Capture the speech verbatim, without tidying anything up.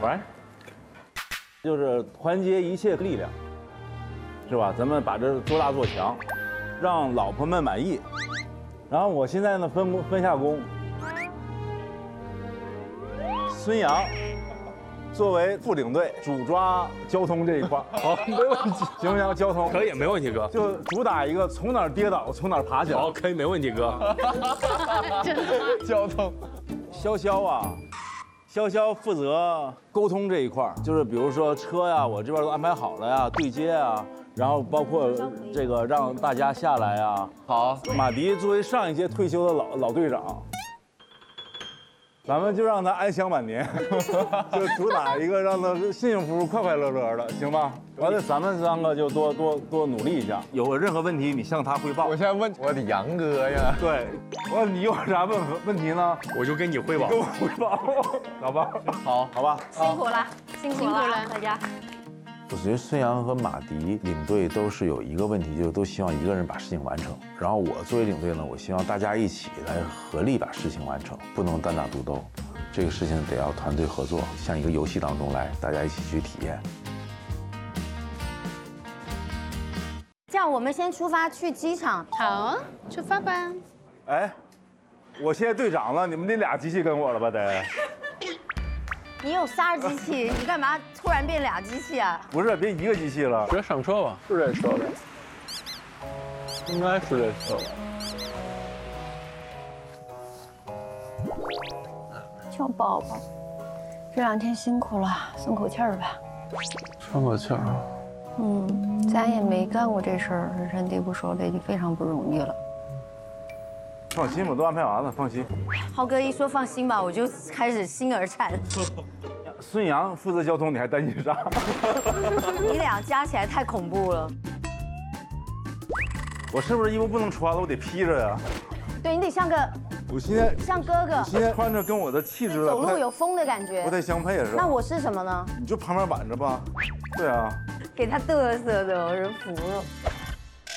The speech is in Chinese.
喂，就是团结一切力量，是吧？咱们把这做大做强，让老婆们满意。然后我现在呢分分下工，孙杨作为副领队，主抓交通这一块。 好，没问题， 行不行？交通可以，没问题，哥。 就主打一个从哪儿跌倒从哪儿爬起来。 好，可以，没问题，哥。 交通， 潇潇啊，潇潇负责沟通这一块儿，就是比如说车呀，我这边都安排好了呀，对接啊，然后包括这个让大家下来呀。 好， 马迪作为上一届退休的老老队长，咱们就让他安享晚年，就主打一个让他幸幸福福、快快乐乐的，行吧？完了，咱们三个就多多多努力一下，有任何问题你向他汇报。 我现在问我的杨哥呀， 对，我说你有啥问问题呢？ 我就跟你汇报。 跟我汇报，好吧？ 好， 好吧。 辛苦了，辛苦了，大家。 我觉得孙杨和马迪领队都是有一个问题，就是都希望一个人把事情完成。然后我作为领队呢，我希望大家一起来合力把事情完成，不能单打独斗。这个事情得要团队合作，像一个游戏当中来，大家一起去体验。 这样，我们先出发去机场。 好，出发吧。 哎，我现在队长了，你们得俩机器跟我了吧？得。 你有仨机器，你干嘛突然变俩机器啊？ 不是，别一个机器了。 直接上车吧，是这车吧？应该是这车吧。 小宝宝，这两天辛苦了，松口气儿吧。 喘口气儿。 嗯，咱也没干过这事儿，人地不熟的已经非常不容易了。 放心，我都安排完了，放心。 浩哥一说放心吧，我就开始心儿颤。 孙杨负责交通，你还担心啥？ 你俩加起来太恐怖了。 我是不是衣服不能穿了？我得披着呀。 对你得像个， 我现在像哥哥， 现在穿着跟我的气质走路有风的感觉， 不太相配是吧？ 那我是什么呢？ 你就旁边挽着吧。对啊。 给他嘚瑟的，我人服了。